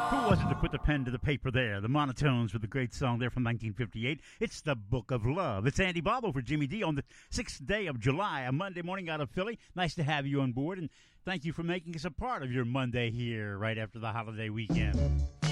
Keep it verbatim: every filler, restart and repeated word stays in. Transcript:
Who was it to put the pen to the paper there? The Monotones with a great song there from nineteen fifty-eight. It's The Book of Love. It's Andy Barlow for Jimmy D on the sixth day of July, a Monday morning out of Philly. Nice to have you on board, and thank you for making us a part of your Monday here right after the holiday weekend.